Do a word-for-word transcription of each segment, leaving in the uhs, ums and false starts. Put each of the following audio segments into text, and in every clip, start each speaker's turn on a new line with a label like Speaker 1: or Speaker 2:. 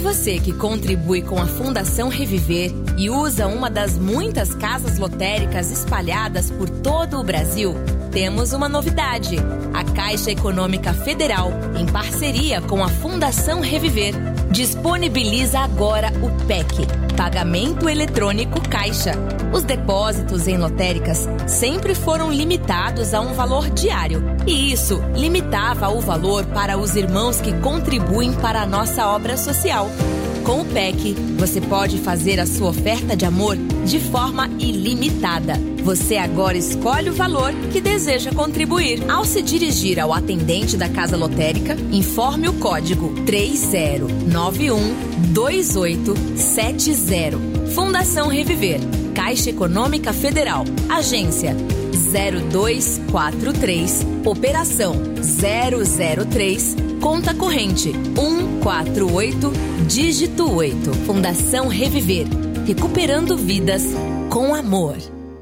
Speaker 1: você que contribui com a Fundação Reviver e usa uma das muitas casas lotéricas espalhadas por todo o Brasil, temos uma novidade. A Caixa Econômica Federal, em parceria com a Fundação Reviver, disponibiliza agora o P E C, Pagamento Eletrônico Caixa. Os depósitos em lotéricas sempre foram limitados a um valor diário, e isso limitava o valor para os irmãos que contribuem para a nossa obra social. Com o P E C, você pode fazer a sua oferta de amor de forma ilimitada. Você agora escolhe o valor que deseja contribuir. Ao se dirigir ao atendente da casa lotérica, informe o código três zero nove um dois oito sete zero. Fundação Reviver, Caixa Econômica Federal, Agência zero dois quatro três, Operação zero zero três, Conta Corrente um quatro oito, dígito oito. Fundação Reviver, recuperando vidas com amor.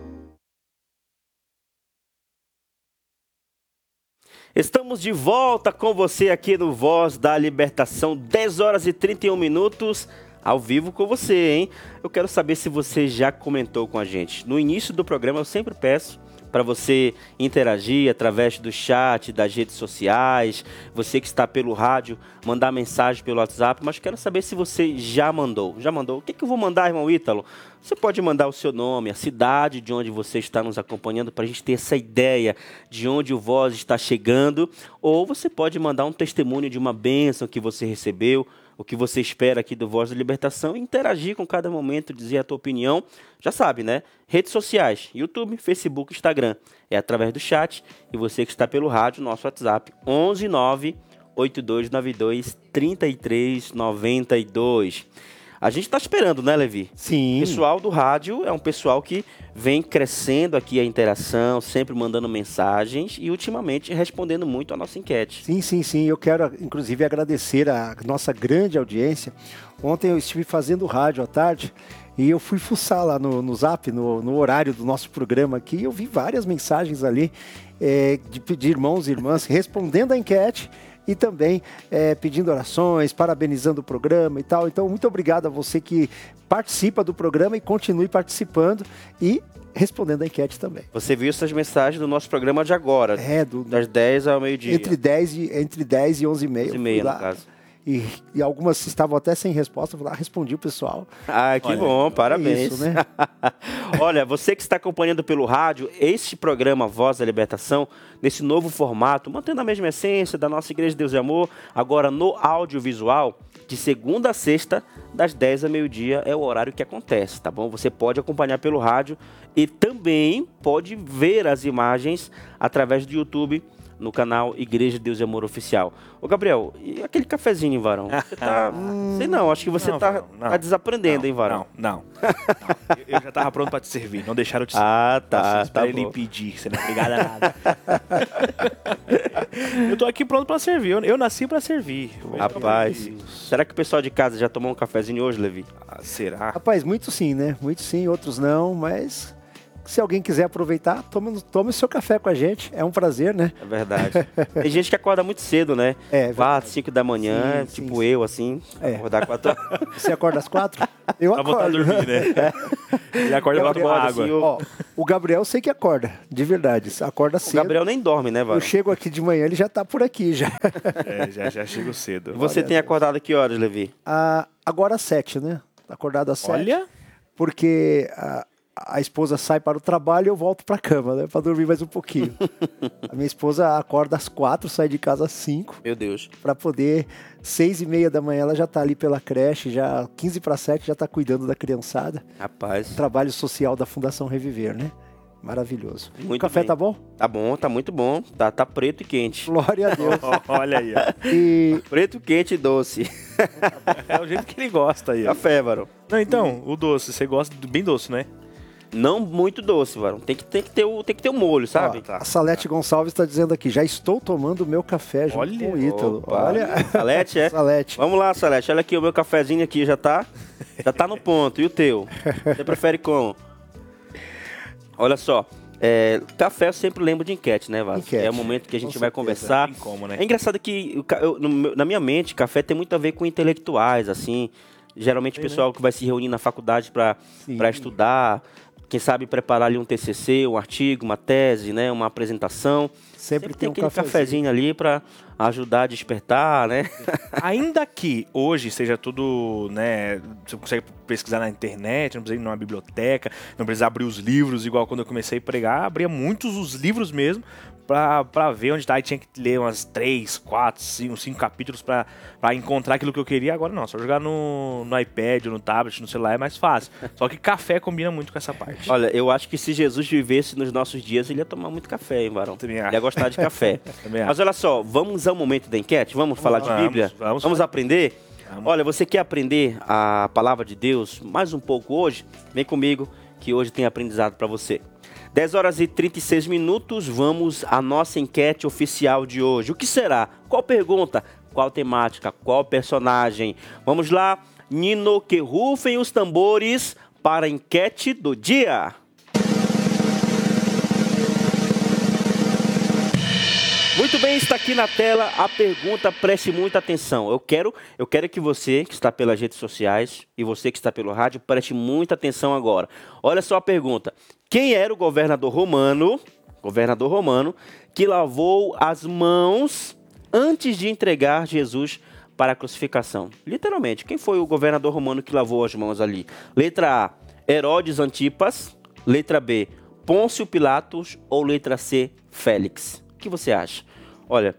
Speaker 2: Estamos de volta com você aqui no Voz da Libertação, dez horas e trinta e um minutos, ao vivo com você, hein? Eu quero saber se você já comentou com a gente. No início do programa eu sempre peço para você interagir através do chat, das redes sociais, você que está pelo rádio, mandar mensagem pelo WhatsApp, mas quero saber se você já mandou. Já mandou? O que, que eu vou mandar, irmão Ítalo? Você pode mandar o seu nome, a cidade de onde você está nos acompanhando, para a gente ter essa ideia de onde o Voz está chegando, ou você pode mandar um testemunho de uma bênção que você recebeu, o que você espera aqui do Voz da Libertação, e interagir com cada momento, dizer a tua opinião. Já sabe, né? Redes sociais, YouTube, Facebook, Instagram. É através do chat. E você que está pelo rádio, nosso WhatsApp, onze nove oito dois nove dois três três nove dois. A gente está esperando, né, Levi?
Speaker 3: Sim.
Speaker 2: O pessoal do rádio é um pessoal que vem crescendo aqui a interação, sempre mandando mensagens e ultimamente respondendo muito a nossa enquete.
Speaker 3: Sim, sim, sim. Eu quero, inclusive, agradecer a nossa grande audiência. Ontem eu estive fazendo rádio à tarde e eu fui fuçar lá no, no Zap, no, no horário do nosso programa aqui, e eu vi várias mensagens ali é, de, de irmãos e irmãs respondendo a enquete e também é, pedindo orações, parabenizando o programa e tal. Então, muito obrigado a você que participa do programa e continue participando e respondendo a enquete também.
Speaker 2: Você viu essas mensagens do nosso programa de agora,
Speaker 3: é, do,
Speaker 2: das dez ao meio-dia.
Speaker 3: Entre dez e, entre dez e onze e meia.
Speaker 2: onze e meia, no caso.
Speaker 3: E, e algumas estavam até sem resposta, eu falei, ah, respondi o pessoal.
Speaker 2: Ah, que Olha, bom, parabéns.
Speaker 3: Isso, né?
Speaker 2: Olha, você que está acompanhando pelo rádio, este programa Voz da Libertação, nesse novo formato, mantendo a mesma essência da nossa Igreja de Deus e Amor, agora no audiovisual, de segunda a sexta, das dez ao meio-dia, é o horário que acontece, tá bom? Você pode acompanhar pelo rádio e também pode ver as imagens através do YouTube, no canal Igreja de Deus e Amor Oficial. Ô, Gabriel, e aquele cafezinho, hein, Varão? Você tá... Sei não, acho que você
Speaker 4: não,
Speaker 2: tá,
Speaker 4: não,
Speaker 2: tá desaprendendo,
Speaker 4: não,
Speaker 2: hein, Varão?
Speaker 4: Não, não. não. Eu já tava pronto pra te servir, não deixaram eu te servir.
Speaker 2: Ah, tá, tá
Speaker 4: ele
Speaker 2: bom.
Speaker 4: impedir, você não é obrigado a nada. Eu tô aqui pronto pra servir, eu, eu nasci pra servir.
Speaker 2: Rapaz, será que o pessoal de casa já tomou um cafezinho hoje, Levi?
Speaker 4: Ah, será?
Speaker 3: Rapaz, muitos sim, né? Muitos sim, outros não, mas... Se alguém quiser aproveitar, tome, tome o seu café com a gente. É um prazer, né?
Speaker 2: É verdade. Tem gente que acorda muito cedo, né?
Speaker 3: É,
Speaker 2: quatro, cinco da manhã,
Speaker 3: sim,
Speaker 2: tipo
Speaker 3: sim,
Speaker 2: eu, assim.
Speaker 3: É.
Speaker 2: Acordar quatro horas.
Speaker 3: Você acorda às quatro? Eu
Speaker 4: Pra
Speaker 3: acordo.
Speaker 4: voltar a dormir, né?
Speaker 3: É.
Speaker 4: Ele acorda pra tomar água.
Speaker 2: Assim, eu...
Speaker 3: Ó, o Gabriel sei que acorda, de verdade. Acorda cedo.
Speaker 2: O Gabriel nem dorme, né, Varão?
Speaker 3: Eu chego aqui de manhã, ele já tá por aqui, já.
Speaker 4: É, já, já chego cedo.
Speaker 2: E você
Speaker 3: Olha
Speaker 2: tem acordado a que horas, Levi?
Speaker 3: Ah, agora às sete, né? Acordado às sete.
Speaker 4: Olha!
Speaker 3: Porque... Ah, a esposa sai para o trabalho e eu volto para a cama, né? Para dormir mais um pouquinho. A minha esposa acorda às quatro, sai de casa às cinco.
Speaker 2: Meu Deus.
Speaker 3: Para poder, seis e meia da manhã, ela já tá ali pela creche, já quinze para sete, já tá cuidando da criançada.
Speaker 2: Rapaz.
Speaker 3: Trabalho social da Fundação Reviver, né? Maravilhoso.
Speaker 2: Muito
Speaker 3: o café
Speaker 2: bem.
Speaker 3: Tá bom?
Speaker 2: Tá bom, tá muito bom. Tá, tá preto e quente.
Speaker 3: Glória a Deus.
Speaker 4: Olha aí, ó.
Speaker 3: E...
Speaker 2: Preto, quente e doce.
Speaker 4: É o jeito que ele gosta aí.
Speaker 2: Café, Varão.
Speaker 4: Não, então, o doce, você gosta do bem doce, né?
Speaker 2: Não muito doce, Varão. Tem que, tem que ter o, tem que ter o molho, sabe?
Speaker 3: Ó, a Salete Gonçalves está dizendo aqui, já estou tomando o meu café junto
Speaker 4: Olha,
Speaker 3: com o Ítalo.
Speaker 2: Opa.
Speaker 3: Olha.
Speaker 2: Salete, é?
Speaker 3: Salete.
Speaker 2: Vamos lá, Salete. Olha aqui, o meu cafezinho aqui já tá, já tá no ponto. E o teu? Você prefere como? Olha só. É, café eu sempre lembro de enquete, né, Vaz?
Speaker 3: Enquete,
Speaker 2: É o momento que a gente
Speaker 3: com
Speaker 2: vai
Speaker 3: certeza.
Speaker 2: conversar.
Speaker 4: Tem como, né?
Speaker 2: É engraçado que eu- eu- no meu- na minha mente, café tem muito a ver com intelectuais, assim. Geralmente o pessoal que vai se reunir na faculdade para
Speaker 3: Sim.
Speaker 2: para estudar, quem sabe preparar ali um T C C, um artigo, uma tese, né, uma apresentação.
Speaker 3: Sempre, tem um
Speaker 2: aquele
Speaker 3: cafezinho.
Speaker 2: cafezinho ali para ajudar a despertar, né?
Speaker 4: Ainda que hoje seja tudo, né, você consegue pesquisar na internet, não precisa ir numa biblioteca, não precisa abrir os livros, igual quando eu comecei a pregar, abria muitos os livros mesmo, pra, pra ver onde tá, e tinha que ler umas três, quatro, cinco, cinco capítulos pra, pra encontrar aquilo que eu queria. Agora não, só jogar no, no iPad, ou no tablet, no celular é mais fácil. Só que café combina muito com essa parte.
Speaker 2: Olha, eu acho que se Jesus vivesse nos nossos dias, ele ia tomar muito café, hein, Varão?
Speaker 4: Também
Speaker 2: Ele
Speaker 4: acho.
Speaker 2: ia gostar de café.
Speaker 4: Também acho.
Speaker 2: Mas olha só, vamos ao momento da enquete? Vamos, falar de
Speaker 4: vamos,
Speaker 2: Bíblia?
Speaker 4: vamos.
Speaker 2: Vamos aprender?
Speaker 4: Vamos.
Speaker 2: Olha, você quer aprender a palavra de Deus mais um pouco hoje? Vem comigo, que hoje tem aprendizado para você. dez horas e trinta e seis minutos, vamos à nossa enquete oficial de hoje. O que será? Qual pergunta? Qual temática? Qual personagem? Vamos lá, Nino, que rufem os tambores para a enquete do dia. Muito bem, está aqui na tela a pergunta, preste muita atenção. Eu quero, eu quero que você que está pelas redes sociais e você que está pelo rádio, preste muita atenção agora. Olha só a pergunta. Quem era o governador romano, governador romano, que lavou as mãos antes de entregar Jesus para a crucificação? Literalmente, quem foi o governador romano que lavou as mãos ali? Letra A, Herodes Antipas. Letra B, Pôncio Pilatos. Ou letra C, Félix? O que você acha? Olha,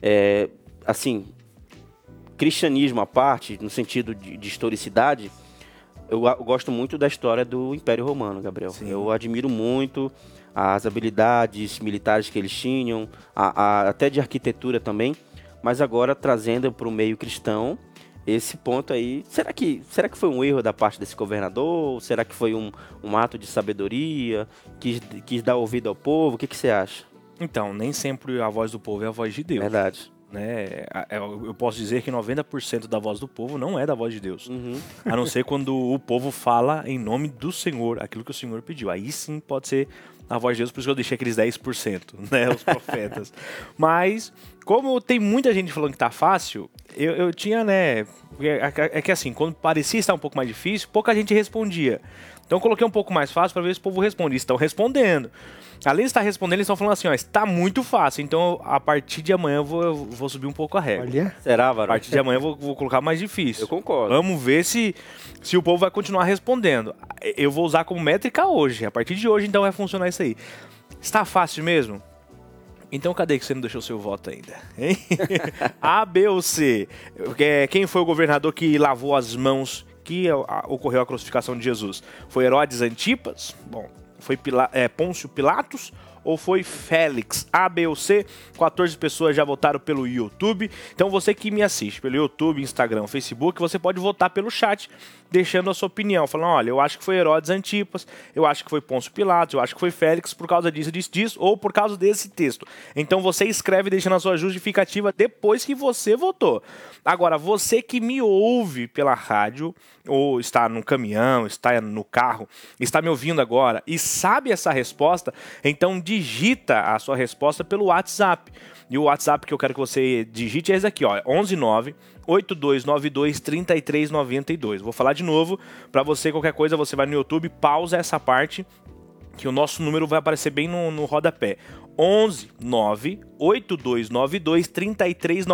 Speaker 2: é, assim, cristianismo à parte, no sentido de, de historicidade, eu, eu gosto muito da história do Império Romano, Gabriel.
Speaker 4: Sim.
Speaker 2: Eu admiro muito as habilidades militares que eles tinham, a, a, até de arquitetura também, mas agora trazendo para o meio cristão esse ponto aí. Será que, será que foi um erro da parte desse governador? Será que foi um, um ato de sabedoria? Quis, quis dar ouvido ao povo? O que, que você acha?
Speaker 4: Então, nem sempre a voz do povo é a voz de Deus.
Speaker 2: Verdade.
Speaker 4: Né? Eu posso dizer que noventa por cento da voz do povo não é da voz de Deus.
Speaker 2: Uhum.
Speaker 4: A não ser quando o povo fala em nome do Senhor, aquilo que o Senhor pediu. Aí sim pode ser a voz de Deus, por isso que eu deixei aqueles dez por cento, né? Os profetas. Mas, como tem muita gente falando que tá fácil, eu, eu tinha, né... É, é que assim, quando parecia estar um pouco mais difícil, pouca gente respondia. Então eu coloquei um pouco mais fácil para ver se o povo responde. Estão respondendo. Além de estar respondendo, eles estão falando assim, ó, está muito fácil. Então, a partir de amanhã eu vou, eu vou subir um pouco a régua.
Speaker 3: Olha,
Speaker 2: Será,
Speaker 4: A
Speaker 2: Varão?
Speaker 4: partir de amanhã eu vou, vou colocar mais difícil.
Speaker 2: Eu concordo.
Speaker 4: Vamos ver se, se o povo vai continuar respondendo. Eu vou usar como métrica hoje. A partir de hoje, então, vai funcionar isso aí. Está fácil mesmo? Então, cadê que você não deixou seu voto ainda? Hein? A, B ou C? Quem foi o governador que lavou as mãos que ocorreu a crucificação de Jesus? Foi Herodes Antipas? Bom, foi Pila- é, Pôncio Pilatos? Ou foi Félix? A, B ou C? quatorze pessoas já votaram pelo YouTube. Então você que me assiste pelo YouTube, Instagram, Facebook, você pode votar pelo chat, deixando a sua opinião. Falando, olha, eu acho que foi Herodes Antipas, eu acho que foi Pôncio Pilatos, eu acho que foi Félix por causa disso, disso, disso, ou por causa desse texto. Então você escreve deixando a sua justificativa depois que você votou. Agora, você que me ouve pela rádio, ou está no caminhão, está no carro, está me ouvindo agora e sabe essa resposta, então digita a sua resposta pelo WhatsApp. E o WhatsApp que eu quero que você digite é esse aqui, ó, onze nove oito dois nove dois três três nove dois. Vou falar de novo, para você, qualquer coisa, você vai no YouTube, pausa essa parte, que o nosso número vai aparecer bem no, no rodapé. onze nove oito dois nove dois três três nove dois.